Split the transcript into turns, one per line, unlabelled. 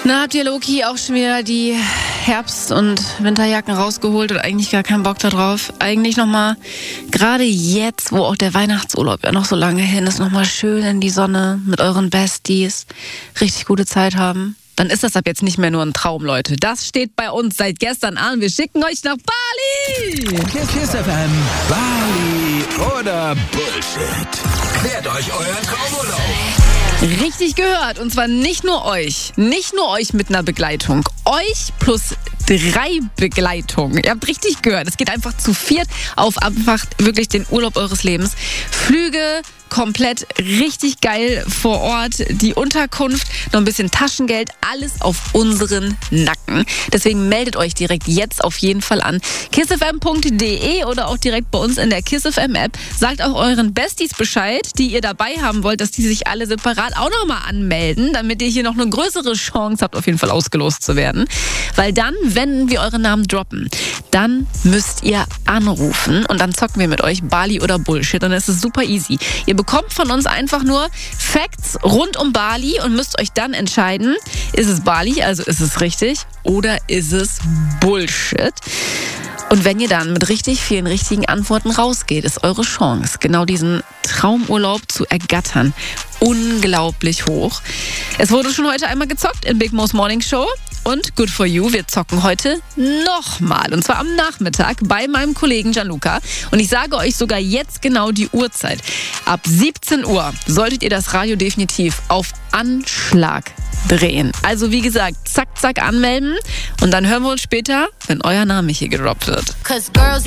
Na, habt ihr Loki auch schon wieder die Herbst- und Winterjacken rausgeholt und eigentlich gar keinen Bock da drauf? Eigentlich nochmal, gerade jetzt, wo auch der Weihnachtsurlaub ja noch so lange hin ist, nochmal schön in die Sonne mit euren Besties, richtig gute Zeit haben. Dann ist das ab jetzt nicht mehr nur ein Traum, Leute. Das steht bei uns seit gestern an. Wir schicken euch nach Bali!
Kiss FM, Bali oder Bullshit. Klärt euch euren Traumurlaub.
Richtig gehört. Und zwar nicht nur euch mit einer Begleitung. Euch plus 3 Begleitungen. Ihr habt richtig gehört. Es geht einfach zu 4 auf einfach wirklich den Urlaub eures Lebens. Flüge komplett richtig geil vor Ort. Die Unterkunft, noch ein bisschen Taschengeld. Alles auf unseren Nacken. Deswegen meldet euch direkt jetzt auf jeden Fall an. kissfm.de oder auch direkt bei uns in der KissFM App. Sagt auch euren Besties Bescheid, die ihr dabei haben wollt, dass die sich alle separat auch nochmal anmelden, damit ihr hier noch eine größere Chance habt, auf jeden Fall ausgelost zu werden. Weil dann, wenn wir eure Namen droppen, dann müsst ihr anrufen und dann zocken wir mit euch Bali oder Bullshit. Und das ist super easy. Ihr bekommt von uns einfach nur Facts rund um Bali und müsst euch dann entscheiden, ist es Bali, also ist es richtig, oder ist es Bullshit? Und wenn ihr dann mit richtig vielen richtigen Antworten rausgeht, ist eure Chance, genau diesen Traumurlaub zu ergattern, unglaublich hoch. Es wurde schon heute einmal gezockt in Big Mo's Morning Show. Und good for you, wir zocken heute nochmal. Und zwar am Nachmittag bei meinem Kollegen Gianluca. Und ich sage euch sogar jetzt genau die Uhrzeit. Ab 17 Uhr solltet ihr das Radio definitiv auf Anschlag drehen. Also wie gesagt, zack, zack anmelden. Und dann hören wir uns später, wenn euer Name hier gedroppt wird.